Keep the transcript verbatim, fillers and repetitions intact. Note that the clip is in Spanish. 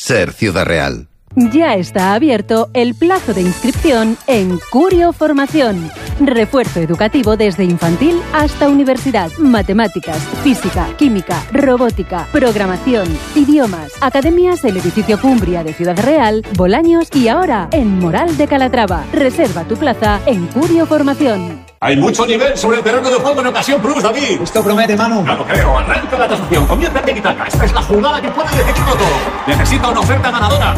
ser Ciudad Real. Ya está abierto el plazo de inscripción en Curio Formación. Refuerzo educativo desde infantil hasta universidad. Matemáticas, física, química, robótica, programación, idiomas. Academias en edificio Cumbria de Ciudad Real, Bolaños y ahora en Moral de Calatrava. Reserva tu plaza en Curio Formación. Hay mucho nivel sobre el terreno de juego en Ocasión Plus, David. Esto promete, Manu. Ya lo creo. Arranca la transacción. Comienza a Tiki-Taka. Esta es la jugada que puede decidirlo todo. Necesita una oferta ganadora.